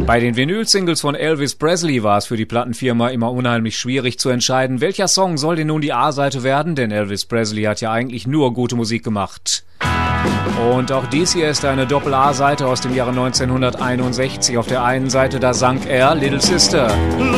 Bei den Vinyl-Singles von Elvis Presley war es für die Plattenfirma immer unheimlich schwierig zu entscheiden, welcher Song soll denn nun die A-Seite werden, denn Elvis Presley hat ja eigentlich nur gute Musik gemacht. Und auch dies hier ist eine Doppel-A-Seite aus dem Jahre 1961. Auf der einen Seite, da sang er Little Sister.